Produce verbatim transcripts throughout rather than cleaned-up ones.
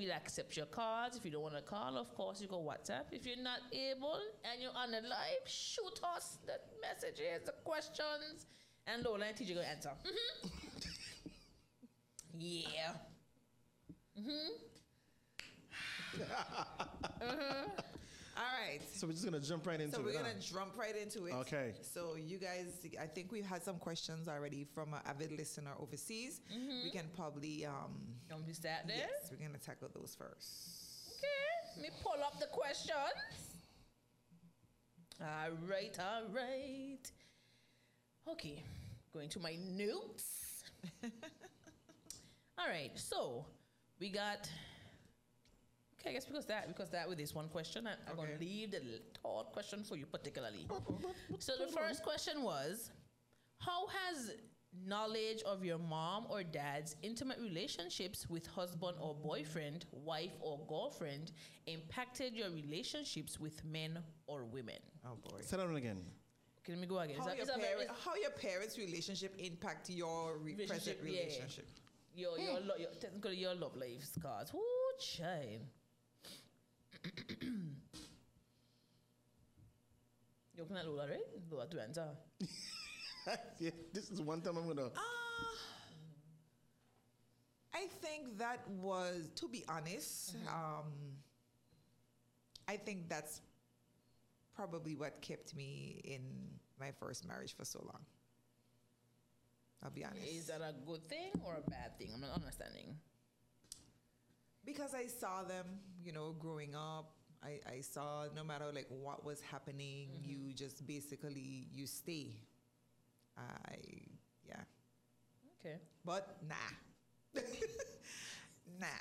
we'll accept your cards. If you don't want to call, of course, you go WhatsApp. If you're not able and you're on the live, shoot us the messages, the questions, and Lola and T J going to answer. Mm-hmm. Yeah. Mm-hmm. mm-hmm. All right. So we're just going to jump right into it. So we're huh? going to jump right into it. Okay. So you guys, I think we've had some questions already from an avid listener overseas. Mm-hmm. We can probably... Um, Can we start there? Yes, we're going to tackle those first. Okay. Let me pull up the questions. All right, all right. Okay. Going to my notes. All right. So we got... Okay, I guess because that because that with this one question, I, I'm okay. gonna leave the third question for you particularly. So the first question was, how has knowledge of your mom or dad's intimate relationships with husband or boyfriend, wife or girlfriend impacted your relationships with men or women? Oh boy. Say that one again. Okay, let me go again. How, that, your, parent, how your parents' relationship impact your re- relationship, present relationship? Yeah. Your your, lo- your technically your love life scars. Woo, child. You're looking at Lola, right? Lola to answer. Yeah, this is one time I'm gonna. Uh, I think that was, to be honest, mm-hmm. um, I think that's probably what kept me in my first marriage for so long. I'll be honest. Is that a good thing or a bad thing? I'm not understanding. Because I saw them, you know, growing up. I, I saw no matter like what was happening, mm-hmm. you just basically, you stay. I, yeah. Okay. But nah. Nah.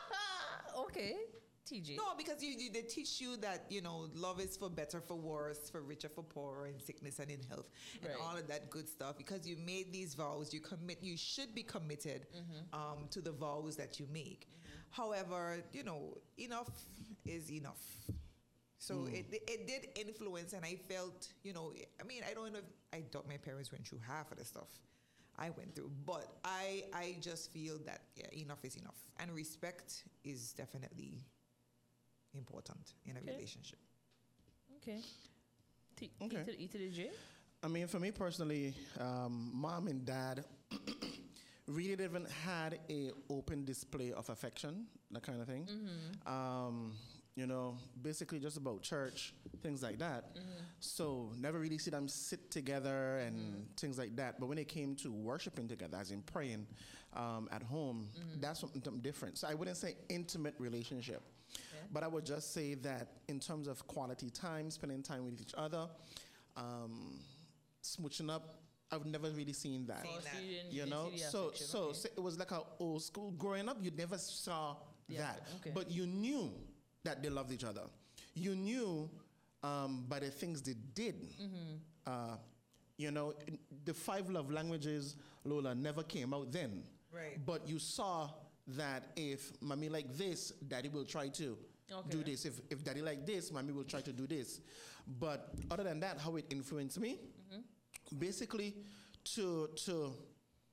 Okay. T J. No, because you, you, they teach you that, you know, love is for better, for worse, for richer, for poorer, in sickness and in health, and right. all of that good stuff. Because you made these vows, you commit, you should be committed mm-hmm. um, to the vows that you make. Mm-hmm. However, you know, enough is enough. So mm. it it did influence, and I felt, you know, I mean, I don't know if I thought my parents went through half of the stuff I went through, but I I just feel that yeah, enough is enough, and respect is definitely important in a okay. relationship. Okay. T- okay. E to, e to the J? I mean, for me personally, um, mom and dad really didn't had a open display of affection, that kind of thing. Mm-hmm. Um, you know, basically just about church, things like that. Mm-hmm. So never really see them sit together and mm-hmm. things like that. But when it came to worshiping together, as in praying um, at home, mm-hmm. that's something different. So I wouldn't say intimate relationship. Okay. But I would just say that in terms of quality time, spending time with each other, um, smooching up, I've never really seen that. Oh, so you, you know, so so, okay. so it was like a old school. Growing up, you never saw yeah, that, okay. but you knew that they loved each other. You knew um, by the things they did. Mm-hmm. Uh, you know, the five love languages, Lola, never came out then. Right. But you saw that if mommy like this, daddy will try to okay. do this. If if daddy like this, mommy will try to do this. But other than that, how it influenced me, mm-hmm. basically to to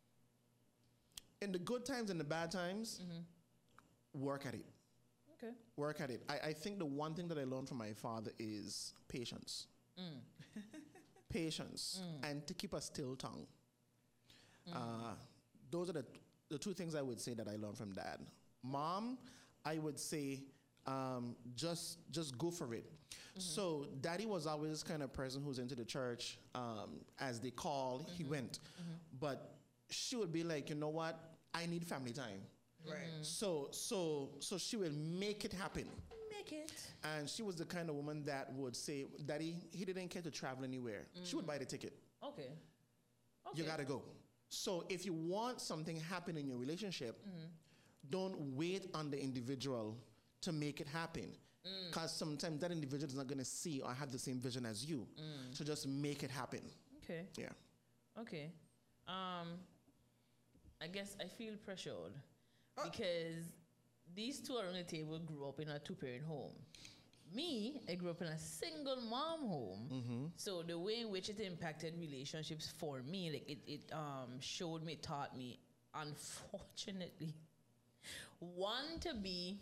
in the good times and the bad times, mm-hmm. work at it. Okay. Work at it. I, I think the one thing that I learned from my father is patience. Mm. Patience mm. and to keep a still tongue. Mm. Uh, those are the the two things I would say that I learned from dad. Mom, I would say um, just just go for it. Mm-hmm. So daddy was always this kind of person who's into the church. Um, as they call, mm-hmm. he went. Mm-hmm. But she would be like, you know what? I need family time. Right. Mm-hmm. So so so she will make it happen. Make it. And she was the kind of woman that would say, Daddy, he didn't care to travel anywhere. Mm-hmm. She would buy the ticket. Okay. Okay. You gotta go. So if you want something happen in your relationship, mm-hmm. don't wait on the individual to make it happen. Because mm. sometimes that individual is not gonna see or have the same vision as you. Mm. So just make it happen. Okay. Yeah. Okay. Um, I guess I feel pressured. Because these two around the table grew up in a two-parent home. Me, I grew up in a single mom home. Mm-hmm. So the way in which it impacted relationships for me, like it, it um, showed me, taught me, unfortunately, one, to be